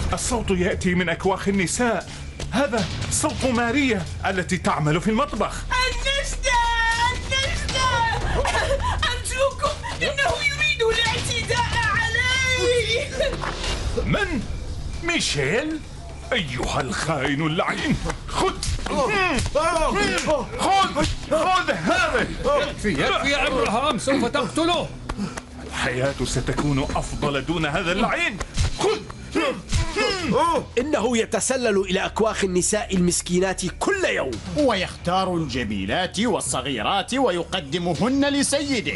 الصوت يأتي من أكواخ النساء. هذا صوت ماريا التي تعمل في المطبخ. النجدة أرجوكم، إنه يريد الاعتداء علي. من؟ ميشيل؟ أيها الخائن اللعين، خذ هذا. يكفي يا إبراهام، سوف تقتله. الحياة ستكون أفضل دون هذا اللعين. خذ. إنه يتسلل إلى أكواخ النساء المسكينات كل يوم، ويختار الجميلات والصغيرات ويقدمهن لسيده.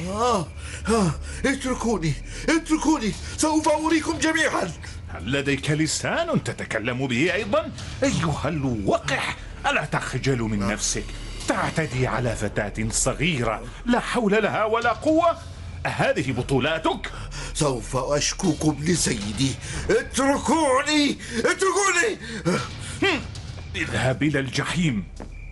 اتركوني، سوف أريكم جميعا. هل لديك لسان تتكلم به أيضا؟ أيها الوقح، ألا تخجل من نفسك؟ تعتدي على فتاة صغيرة لا حول لها ولا قوة. أهذه بطولاتك؟ سوف أشكوكم لسيدي. اتركوني. اذهب إلى الجحيم.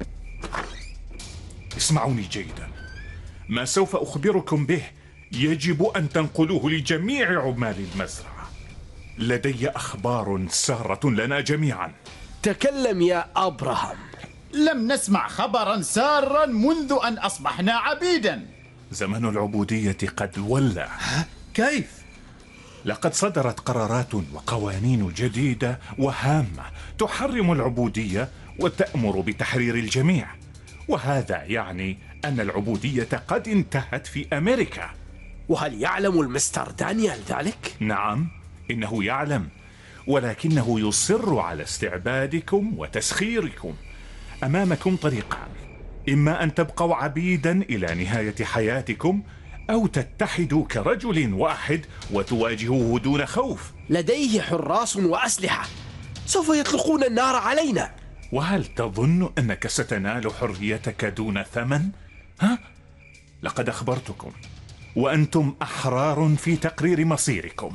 اسمعوني جيدا، ما سوف أخبركم به يجب أن تنقلوه لجميع عمال المزرعة. لدي أخبار سارة لنا جميعا. تكلم يا أبراهام. لم نسمع خبرا سارا منذ أن أصبحنا عبيدا. زمن العبودية قد ولى. كيف؟ لقد صدرت قرارات وقوانين جديدة وهامة تحرم العبودية وتأمر بتحرير الجميع، وهذا يعني أن العبودية قد انتهت في أمريكا. وهل يعلم المستر دانيال ذلك؟ نعم، إنه يعلم، ولكنه يصر على استعبادكم وتسخيركم. أمامكم طريقان: إما أن تبقوا عبيدا إلى نهاية حياتكم، أو تتحدوا كرجل واحد وتواجهوه دون خوف. لديه حراس وأسلحة، سوف يطلقون النار علينا. وهل تظن أنك ستنال حريتك دون ثمن؟ لقد أخبرتكم، وأنتم أحرار في تقرير مصيركم.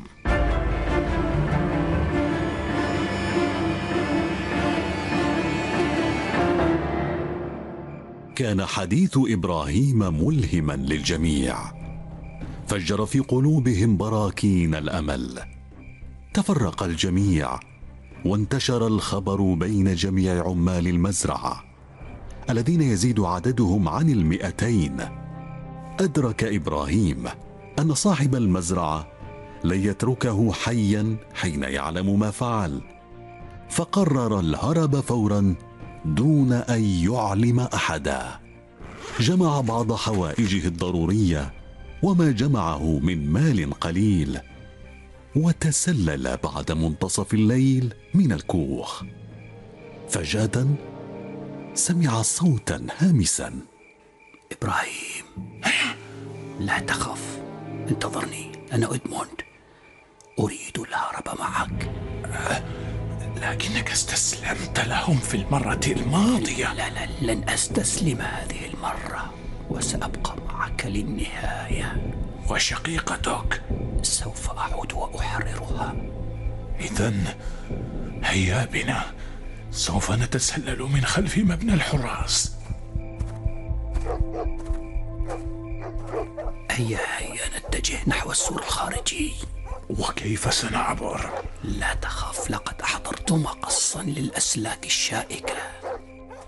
كان حديث إبراهيم ملهما للجميع، فجر في قلوبهم براكين الأمل. تفرق الجميع وانتشر الخبر بين جميع عمال المزرعة الذين يزيد عددهم عن 200. أدرك إبراهيم أن صاحب المزرعة لن يتركه حيا حين يعلم ما فعل، فقرر الهرب فورا دون أن يعلم أحدا. جمع بعض حوائجه الضرورية وما جمعه من مال قليل، وتسلل بعد منتصف الليل من الكوخ. فجأة سمع صوتا هامسا: إبراهيم، لا تخف، انتظرني، أنا إدموند، أريد الهرب معك. لكنك استسلمت لهم في المرة الماضية. لا، لن أستسلم هذه المرة، وسأبقى معك للنهاية. وشقيقتك؟ سوف أعود وأحررها. إذن هيا بنا، سوف نتسلل من خلف مبنى الحراس. هيا نتجه نحو السور الخارجي. وكيف سنعبر؟ لا تخف، لقد أحضرت مقصا للأسلاك الشائكة.